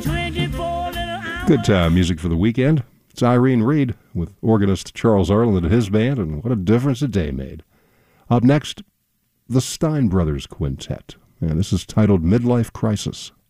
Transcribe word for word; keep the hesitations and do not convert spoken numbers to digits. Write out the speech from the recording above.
Good uh, music for the weekend. It's Irene Reed with organist Charles Arland and his band, and what a difference a day made. Up next, the Stein Brothers Quintet, and this is titled Midlife Crisis.